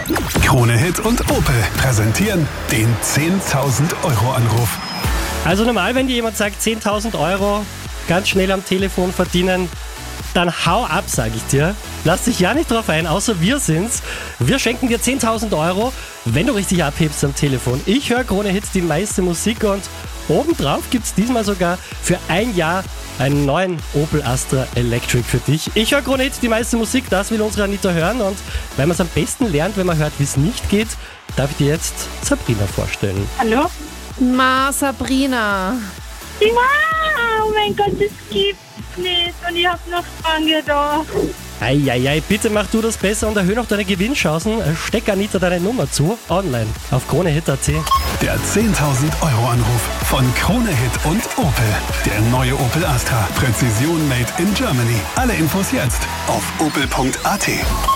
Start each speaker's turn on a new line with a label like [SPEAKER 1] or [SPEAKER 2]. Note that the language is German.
[SPEAKER 1] Krone Hit und Opel präsentieren den 10.000 Euro Anruf.
[SPEAKER 2] Also normal, wenn dir jemand sagt 10.000 Euro ganz schnell am Telefon verdienen, dann hau ab, sag ich dir. Lass dich ja nicht drauf ein, außer wir sind's. Wir schenken dir 10.000 Euro, wenn du richtig abhebst am Telefon. Ich höre Krone Hit, die meiste Musik, und obendrauf gibt's diesmal sogar für ein Jahr einen neuen Opel Astra Electric für dich. Ich höre Krone Hit, die meiste Musik, das will unsere Anita hören, und weil man es am besten lernt, wenn man hört, wie es nicht geht, darf ich dir jetzt Sabrina vorstellen.
[SPEAKER 3] Hallo?
[SPEAKER 4] Sabrina.
[SPEAKER 3] Oh mein Gott, das gibt's nicht. Und ich hab noch dran gedacht.
[SPEAKER 2] Eieiei, bitte mach du das besser und erhöhe noch deine Gewinnchancen. Steck Anita deine Nummer zu, online auf kronehit.at.
[SPEAKER 1] Der 10.000 Euro Anruf von Krone Hit und Opel. Der neue Opel Astra. Präzision made in Germany. Alle Infos jetzt auf opel.at.